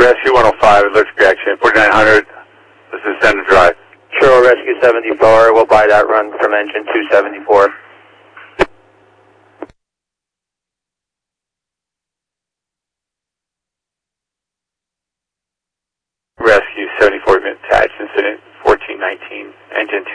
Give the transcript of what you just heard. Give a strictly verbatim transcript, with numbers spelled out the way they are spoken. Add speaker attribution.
Speaker 1: Rescue one oh five, allergic reaction, forty-nine hundred, this is Center Drive.
Speaker 2: Sure, Rescue seventy-four, we'll buy that run from engine two seventy-four.
Speaker 1: Rescue seventy-four, attached incident fourteen nineteen, engine